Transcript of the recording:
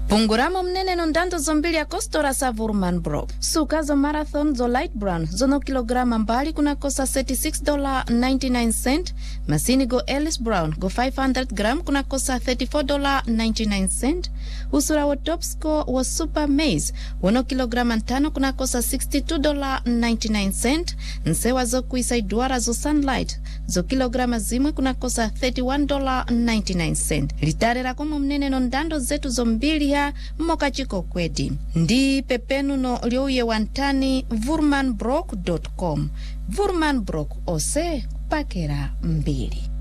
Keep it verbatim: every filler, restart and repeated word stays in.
Punguramo mnene no ndando zombili ya kostora sa Vurman Brook. Suka zo marathon zo light brown zono kilograma mbali kuna kosa thirty-six dollars and ninety-nine cents. Masini go Ellis Brown go five hundred gram kuna kosa thirty-four dollars and ninety-nine cents. Usura wa top score wa super maize wono kilograma ntano kuna kosa sixty-two dollars and ninety-nine cents. Nsewa zo kuisaiduara zo sunlight zo kilograma zimwe kuna kosa thirty-one dollars and ninety-nine cents. Litare la kumu mnene no ndando zetu zombili ya moka chiko kwedi. Ndi pepenu no liuye wantani vurman brook dot com. Vurman Brook ose pakera mbili.